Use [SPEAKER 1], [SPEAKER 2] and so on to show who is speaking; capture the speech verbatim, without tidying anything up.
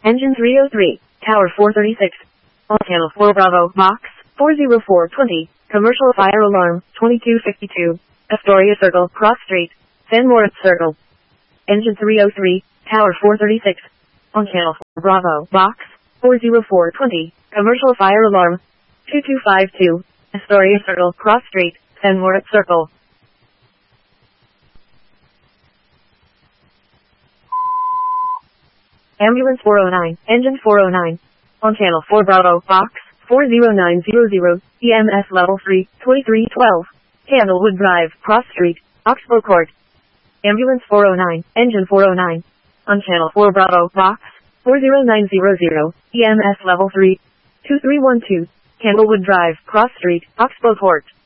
[SPEAKER 1] Engine three oh three, Tower four thirty-six. On channel four Bravo, Box, four oh four twenty, Commercial Fire Alarm, twenty-two fifty-two, Astoria Circle, Cross Street, San Moritz Circle. Engine three oh three, Tower four thirty-six. On channel four Bravo, Box, four oh four twenty, Commercial Fire Alarm, twenty-two fifty-two, Astoria Circle, Cross Street, San Moritz Circle. Ambulance four oh nine, Engine four oh nine. On channel four Bravo, Box, four oh nine hundred, E M S Level three, twenty-three twelve, Candlewood Drive, Cross Street, Oxbow Court. Ambulance four oh nine, Engine four oh nine. On channel four Bravo, Box, four oh nine hundred, E M S Level three, two three one two, Candlewood Drive, Cross Street, Oxbow Court.